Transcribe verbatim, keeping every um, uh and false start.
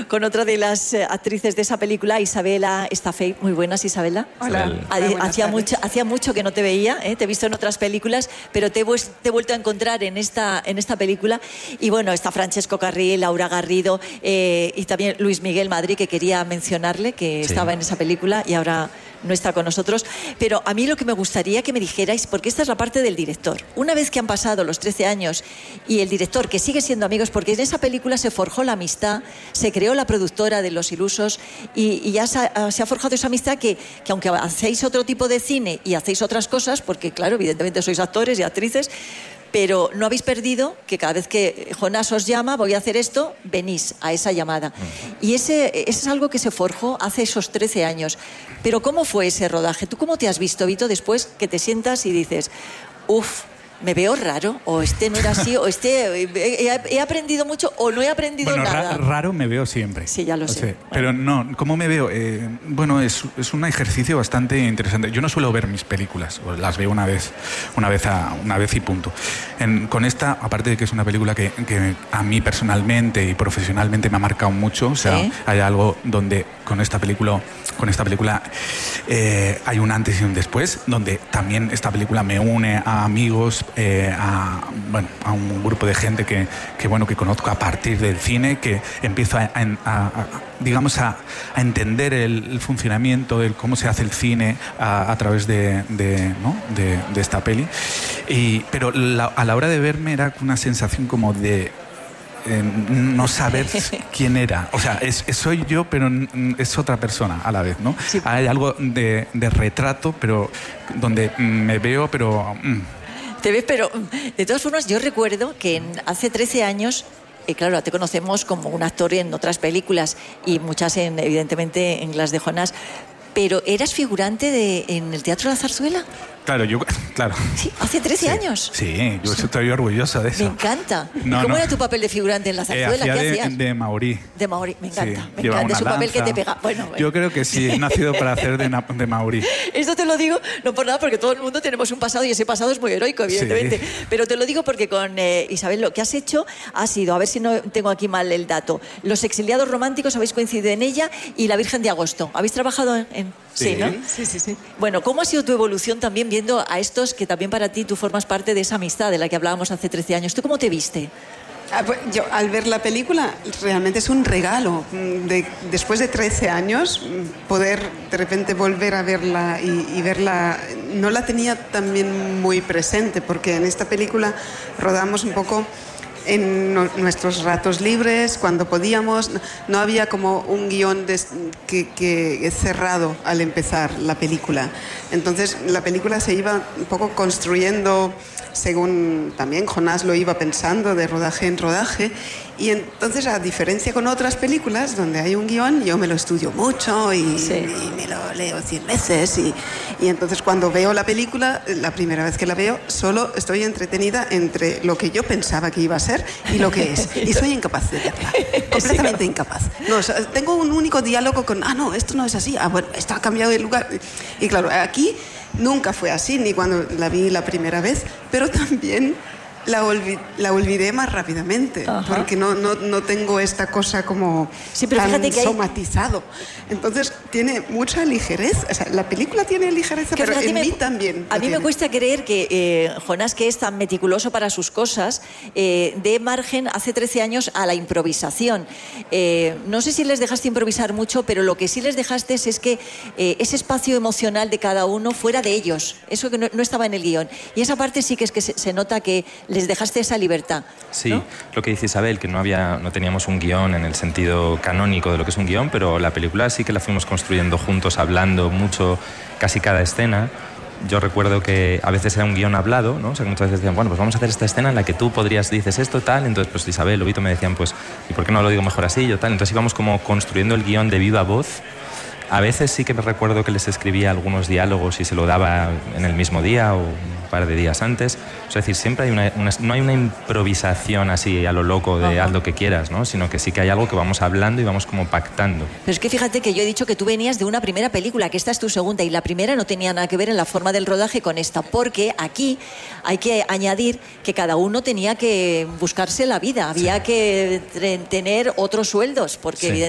con otra de las eh, actrices de esa película, Isabela Estafey. Muy buenas, Isabela. Hola. Hola. Hola, hacía, mucho, hacía mucho que no te veía, ¿eh? Te he visto en otras películas, pero te he, te he vuelto a encontrar en esta, en esta película. Y bueno, está Francesco Carril, Laura Garrido eh, y también Luis Miguel Madrid, que quería mencionarle, que sí. estaba en esa película y ahora no está con nosotros. Pero a mí lo que me gustaría que me dijerais, porque esta es la parte del director. Una vez que han pasado los trece años y el director, que sigue siendo amigos, porque en esa película se forjó la amistad, se creó la productora de Los Ilusos y, y ya se ha, se ha forjado esa amistad que, que aunque hacéis otro tipo de cine y hacéis otras cosas, porque claro, evidentemente sois actores y actrices, pero no habéis perdido que cada vez que Jonás os llama, voy a hacer esto, venís a esa llamada. Uh-huh. Y ese, ese es algo que se forjó hace esos trece años. Pero ¿cómo fue ese rodaje? ¿Tú cómo te has visto, Vito, después que te sientas y dices, uff, me veo raro, o este no era así, o este he, he aprendido mucho, o no he aprendido bueno, nada? Ra raro me veo siempre. Sí, ya lo o sé. Sea, bueno. Pero no, ¿cómo me veo? Eh, bueno, es, es un ejercicio bastante interesante. Yo no suelo ver mis películas, las veo una vez, una vez, a, una vez y punto. En, con esta, aparte de que es una película que, que a mí personalmente y profesionalmente me ha marcado mucho, o sea, ¿sí? Hay algo donde con esta película, con esta película eh, hay un antes y un después, donde también esta película me une a amigos, eh, a bueno, a un grupo de gente que, que, bueno, que conozco a partir del cine, que empiezo a, a, a, a digamos, a, a entender el, el funcionamiento, el cómo se hace el cine a, a través de, de, ¿no? de, de esta peli. Y, pero la, a la hora de verme era una sensación como de Eh, no saber quién era. O sea, es, es, soy yo, pero es otra persona a la vez, ¿no? Sí. Hay algo de, de retrato, pero donde me veo, pero... Mm. Te ves, pero de todas formas yo recuerdo que en, hace trece años, eh, claro, te conocemos como un actor en otras películas y muchas en, evidentemente en las de Jonás, pero ¿eras figurante de, en el Teatro La Zarzuela? Claro, yo, claro. Sí, hace trece sí, años. Sí, yo estoy orgulloso de eso. Me encanta. No, ¿Cómo no. era tu papel de figurante en La Zarzuela? Eh, hacía ¿Qué de, hacías? De Maurí. De Maurí, me encanta. Sí, me encanta. Es un papel que te pega. Bueno, bueno. Yo creo que sí, he nacido para hacer de, de Maurí. Esto te lo digo, no por nada, porque todo el mundo tenemos un pasado y ese pasado es muy heroico, evidentemente. Sí. Pero te lo digo porque con eh, Isabel lo que has hecho ha sido, a ver si no tengo aquí mal el dato, Los exiliados románticos, habéis coincidido en ella, y La Virgen de Agosto. ¿Habéis trabajado en...? en... Sí. Sí, ¿no? Sí, sí, sí. Bueno, ¿cómo ha sido tu evolución también viendo a estos que también para ti tú formas parte de esa amistad de la que hablábamos hace trece años? ¿Tú cómo te viste? Ah, pues yo, al ver la película, realmente es un regalo. De, después de trece años, poder de repente volver a verla y, y verla... No la tenía también muy presente, porque en esta película rodamos un poco en no, nuestros ratos libres, cuando podíamos. No había como un guión de, que, que cerrado al empezar la película. Entonces la película se iba un poco construyendo según también Jonás lo iba pensando, de rodaje en rodaje. Y entonces, a diferencia con otras películas donde hay un guión, yo me lo estudio mucho y, sí. y me lo leo cien veces. Y, y entonces, cuando veo la película, la primera vez que la veo, solo estoy entretenida entre lo que yo pensaba que iba a ser y lo que es. Y soy incapaz de verla. Completamente incapaz. No, o sea, tengo un único diálogo con, ah, no, esto no es así. Ah, bueno, esto ha cambiado de lugar. Y claro, aquí nunca fue así, ni cuando la vi la primera vez, pero también la, olvid la olvidé más rápidamente. Ajá. Porque no, no, no tengo esta cosa como sí, pero tan fíjate que hay... somatizado. Entonces tiene mucha ligereza. O sea, la película tiene ligereza, que pero en me, mí también. A mí tiene. me cuesta creer que eh, Jonás, que es tan meticuloso para sus cosas, eh, dé margen hace trece años a la improvisación. Eh, no sé si les dejaste improvisar mucho, pero lo que sí les dejaste es que eh, ese espacio emocional de cada uno fuera de ellos. Eso que no, no estaba en el guión. Y esa parte sí que es que se, se nota que les dejaste esa libertad. Sí, ¿no? Lo que dice Isabel, que no, había, no teníamos un guión en el sentido canónico de lo que es un guión, pero la película sí que la fuimos construyendo juntos, hablando mucho, casi cada escena. Yo recuerdo que a veces era un guión hablado, ¿no? O sea, que muchas veces decían, bueno, pues vamos a hacer esta escena en la que tú podrías, dices esto, tal. Entonces, pues Isabel o Vito me decían, pues, ¿y por qué no lo digo mejor así? Yo tal. Entonces íbamos como construyendo el guión de viva voz. A veces sí que me recuerdo que les escribía algunos diálogos y se lo daba en el mismo día o un par de días antes. Es decir, siempre hay una, una, no hay una improvisación así a lo loco de haz lo que quieras, ¿no? Sino que sí que hay algo que vamos hablando y vamos como pactando. Pero es que fíjate que yo he dicho que tú venías de una primera película, que esta es tu segunda, y la primera no tenía nada que ver en la forma del rodaje con esta, porque aquí hay que añadir que cada uno tenía que buscarse la vida, había sí. que tener otros sueldos, porque sí. evidentemente